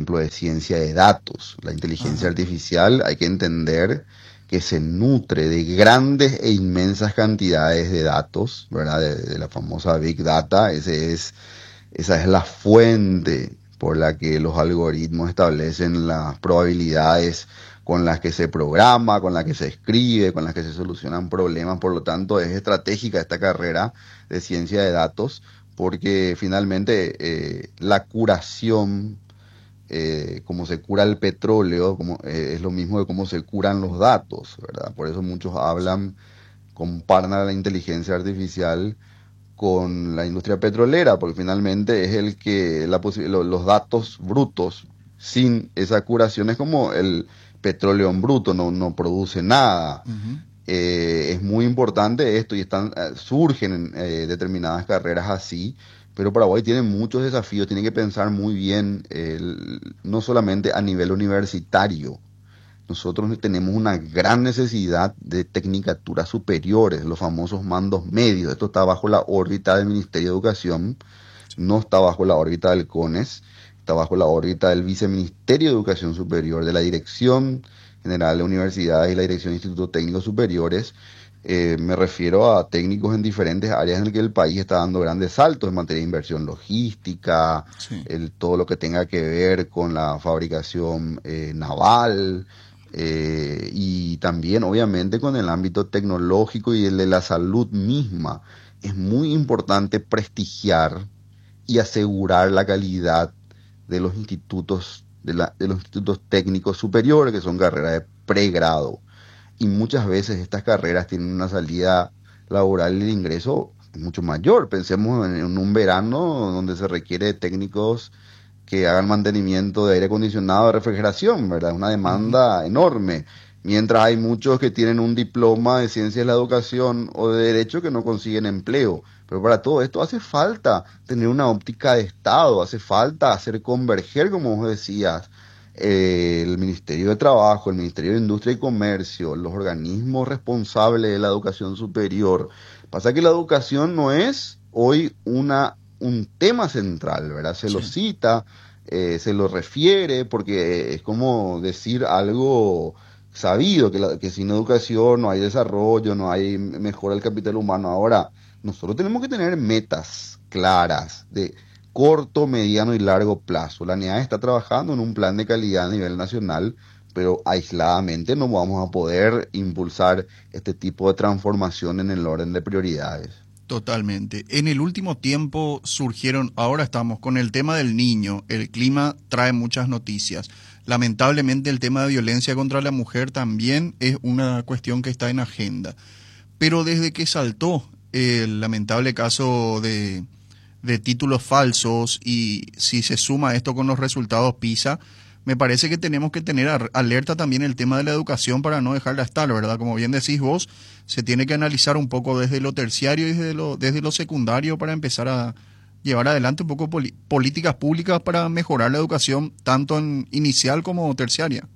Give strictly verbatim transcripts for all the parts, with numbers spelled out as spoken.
ejemplo, de ciencia de datos. La inteligencia Ajá. artificial hay que entender que se nutre de grandes e inmensas cantidades de datos, ¿verdad? De, de la famosa Big Data. Ese es, esa es la fuente por la que los algoritmos establecen las probabilidades con las que se programa, con las que se escribe, con las que se solucionan problemas. Por lo tanto, es estratégica esta carrera de ciencia de datos porque finalmente eh, la curación, eh, como se cura el petróleo, como, eh, es lo mismo de cómo se curan los datos, ¿verdad? Por eso muchos hablan, comparan a la inteligencia artificial con la industria petrolera, porque finalmente es el que la posi- lo- los datos brutos sin esa curación es como el petróleo en bruto, no, no produce nada. Ujú. Eh, es muy importante esto y están, eh, surgen eh, determinadas carreras así, pero Paraguay tiene muchos desafíos, tiene que pensar muy bien, el- no solamente a nivel universitario. Nosotros tenemos una gran necesidad de tecnicaturas superiores, los famosos mandos medios. Esto está bajo la órbita del Ministerio de Educación, no está bajo la órbita del CONES, está bajo la órbita del Viceministerio de Educación Superior, de la Dirección General de Universidades y la Dirección de Institutos Técnicos Superiores. Eh, me refiero a técnicos en diferentes áreas en las que el país está dando grandes saltos en materia de inversión logística, Sí. el, todo lo que tenga que ver con la fabricación eh, naval, eh, y también obviamente con el ámbito tecnológico y el de la salud misma. Es muy importante prestigiar y asegurar la calidad de los institutos, de, la- de los institutos técnicos superiores, que son carreras de pregrado. Y muchas veces estas carreras tienen una salida laboral y de ingreso mucho mayor. Pensemos en, en un verano donde se requiere de técnicos que hagan mantenimiento de aire acondicionado, de refrigeración, ¿verdad? Es una Ujú. demanda enorme. Mientras hay muchos que tienen un diploma de ciencias de la educación o de derecho que no consiguen empleo. Pero para todo esto hace falta tener una óptica de Estado, hace falta hacer converger, como vos decías, eh, el Ministerio de Trabajo, el Ministerio de Industria y Comercio, los organismos responsables de la educación superior. Pasa que la educación no es hoy una, un tema central, ¿verdad? Se lo Sí. cita, eh, se lo refiere, porque es como decir algo sabido, que, la- que sin educación no hay desarrollo, no hay mejora del capital humano. Ahora, nosotros tenemos que tener metas claras de corto, mediano y largo plazo. La N E A está trabajando en un plan de calidad a nivel nacional, pero aisladamente no vamos a poder impulsar este tipo de transformación en el orden de prioridades. Totalmente. En el último tiempo surgieron, ahora estamos con el tema del niño, el clima trae muchas noticias. Lamentablemente el tema de violencia contra la mujer también es una cuestión que está en agenda. Pero desde que saltó el lamentable caso de, de títulos falsos y si se suma esto con los resultados PISA, me parece que tenemos que tener ar- alerta también el tema de la educación para no dejarla estar, ¿verdad? Como bien decís vos, se tiene que analizar un poco desde lo terciario y desde lo, desde lo secundario para empezar a llevar adelante un poco poli- políticas públicas para mejorar la educación tanto en inicial como terciaria.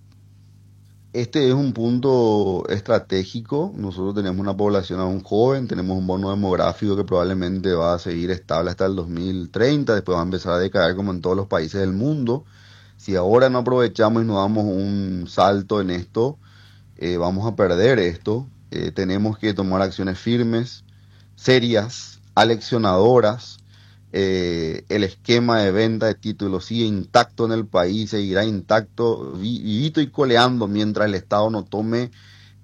Este es un punto estratégico. Nosotros tenemos una población aún joven, tenemos un bono demográfico que probablemente va a seguir estable hasta el dos mil treinta, después va a empezar a decaer como en todos los países del mundo. Si ahora no aprovechamos y no damos un salto en esto, eh, vamos a perder esto. Eh, tenemos que tomar acciones firmes, serias, aleccionadoras. Eh, el esquema de venta de títulos sigue intacto en el país, seguirá intacto, vi- vivito y coleando mientras el Estado no tome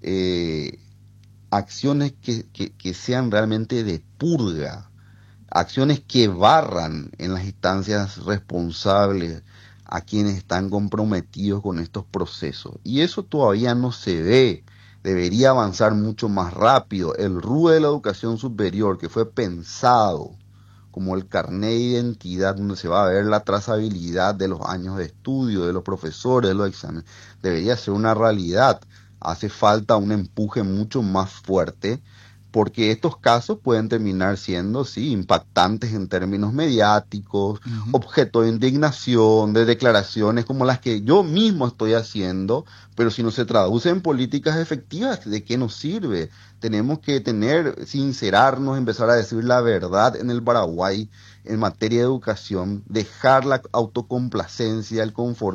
eh, acciones que, que, que sean realmente de purga, acciones que barran en las instancias responsables a quienes están comprometidos con estos procesos. Y eso todavía no se ve. Debería avanzar mucho más rápido. El R U E de la educación superior, que fue pensado como el carnet de identidad, donde se va a ver la trazabilidad de los años de estudio, de los profesores, de los exámenes, debería ser una realidad. Hace falta un empuje mucho más fuerte porque estos casos pueden terminar siendo, sí, impactantes en términos mediáticos, Ujú. objeto de indignación, de declaraciones como las que yo mismo estoy haciendo, pero si no se traduce en políticas efectivas, ¿de qué nos sirve? Tenemos que tener, sincerarnos, empezar a decir la verdad en el Paraguay en materia de educación, dejar la autocomplacencia, el conformismo